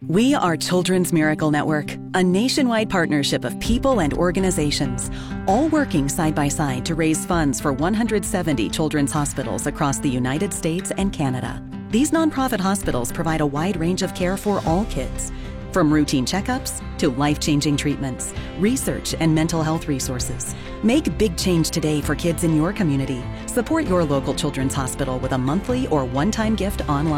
We are Children's Miracle Network, a nationwide partnership of people and organizations, all working side by side to raise funds for 170 children's hospitals across the United States and Canada. These nonprofit hospitals provide a wide range of care for all kids, from routine checkups to life-changing treatments, research, and mental health resources. Make big change today for kids in your community. Support your local children's hospital with a monthly or one-time gift online.